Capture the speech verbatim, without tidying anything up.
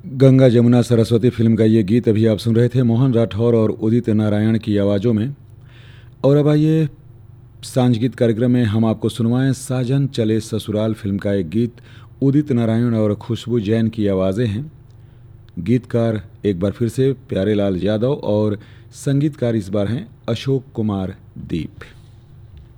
Ganga Jamuna Saraswati film का ये गीत अभी आप सुन रहे थे मोहन राठौर और उदित नारायण की आवाज़ों में। और अब आइए सांझ गीत कार्यक्रम में हम आपको सुनवाएं साजन चले ससुराल फिल्म का एक गीत। उदित नारायण और खुशबू जैन की आवाज़ें हैं। गीतकार एक बार फिर से प्यारेलाल यादव और संगीतकार इस बार हैं अशोक कुमार दीप।